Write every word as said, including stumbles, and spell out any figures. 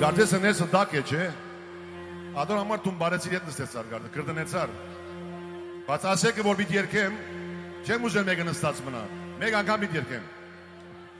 Գարտեսը ներսը դակ է, չէ։ Ադոր համար տուն բարեցի հետ նստեցար գարտը, կրտնեցար։ Բայց ասեք որ պիտի երկեմ, չեմ ուժել մեկը նստած մնա։ Մեկ անգամ պիտի երկեմ։